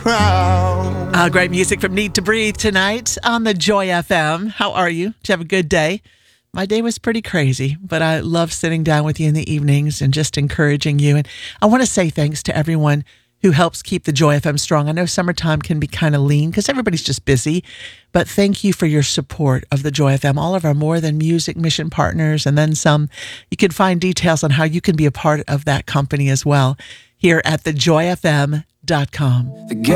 crowd. Great music from Need to Breathe tonight on the Joy FM. How are you? Did you have a good day? My day was pretty crazy, but I love sitting down with you in the evenings and just encouraging you. And I want to say thanks to everyone who helps keep the Joy FM strong. I know summertime can be kind of lean because everybody's just busy, but thank you for your support of the Joy FM, all of our More Than Music mission partners, and then some. You can find details on how you can be a part of that company as well here at thejoyfm.com.